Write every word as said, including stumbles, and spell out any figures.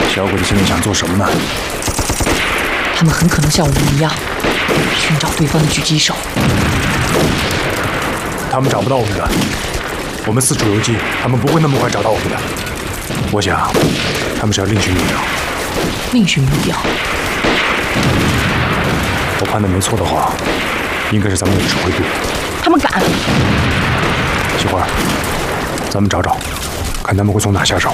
小鬼子现在想做什么呢？ 他们很可能像我们一样，寻找对方的狙击手。 他们找不到我们的，我们四处游击，他们不会那么快找到我们的。我想，他们是要另寻目标。 另寻目标？ 我判断没错的话，应该是咱们的指挥部。 他们敢？ 喜欢，咱们找找，看他们会从哪下手。